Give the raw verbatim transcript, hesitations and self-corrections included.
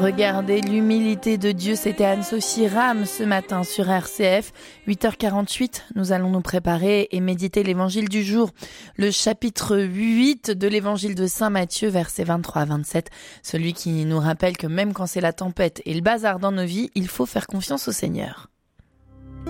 Regardez l'humilité de Dieu, c'était Anne-Sophie Ram ce matin sur R C F. huit heures quarante-huit, nous allons nous préparer et méditer l'évangile du jour. Le chapitre huit de l'évangile de Saint Matthieu, versets vingt-trois à vingt-sept. Celui qui nous rappelle que même quand c'est la tempête et le bazar dans nos vies, il faut faire confiance au Seigneur.